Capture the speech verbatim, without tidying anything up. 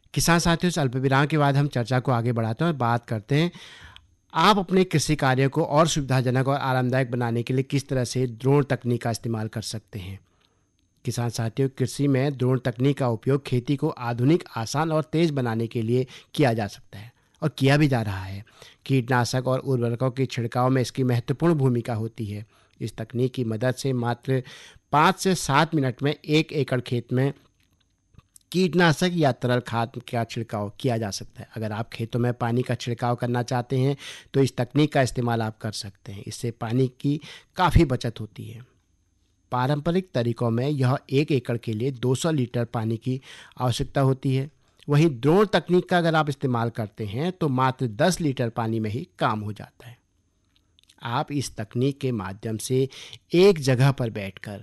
किसान साथियों, इस अल्प विराम के बाद हम चर्चा को आगे बढ़ाते हैं और बात करते हैं आप अपने कृषि कार्य को और सुविधाजनक और आरामदायक बनाने के लिए किस तरह से ड्रोन तकनीक का इस्तेमाल कर सकते हैं। किसान साथियों, कृषि में ड्रोन तकनीक का उपयोग खेती को आधुनिक, आसान और तेज बनाने के लिए किया जा सकता है और किया भी जा रहा है। कीटनाशक और उर्वरकों के छिड़काव में इसकी महत्वपूर्ण भूमिका होती है। इस तकनीक की मदद से मात्र पाँच से सात मिनट में एक एकड़ खेत में कीटनाशक या तरल खाद का छिड़काव किया जा सकता है। अगर आप खेतों में पानी का छिड़काव करना चाहते हैं तो इस तकनीक का इस्तेमाल आप कर सकते हैं। इससे पानी की काफ़ी बचत होती है। पारंपरिक तरीकों में यह एक एकड़ के लिए दो सौ लीटर पानी की आवश्यकता होती है। वहीं ड्रोन तकनीक का अगर आप इस्तेमाल करते हैं तो मात्र दस लीटर पानी में ही काम हो जाता है। आप इस तकनीक के माध्यम से एक जगह पर बैठकर